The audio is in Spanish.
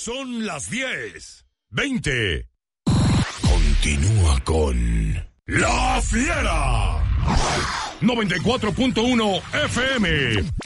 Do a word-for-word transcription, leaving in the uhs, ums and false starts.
Son las diez, veinte. Continúa con La Fiera. noventa y cuatro punto uno F M.